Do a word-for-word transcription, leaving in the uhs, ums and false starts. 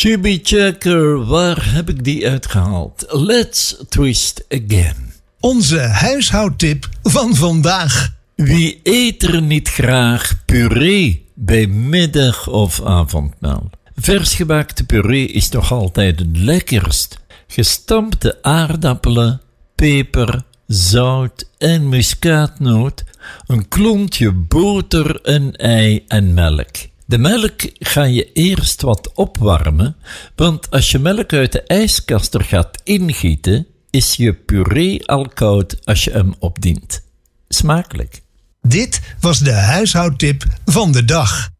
Chubby Checker, waar heb ik die uitgehaald? Let's twist again. Onze huishoudtip van vandaag. Wie eet er niet graag puree bij middag- of avondmaal? Versgebaakte puree is toch altijd het lekkerst. Gestampte aardappelen, peper, zout en muskaatnoot, een klontje boter, een ei en melk. De melk ga je eerst wat opwarmen, want als je melk uit de ijskaster gaat ingieten, is je puree al koud als je hem opdient. Smakelijk. Dit was de huishoudtip van de dag.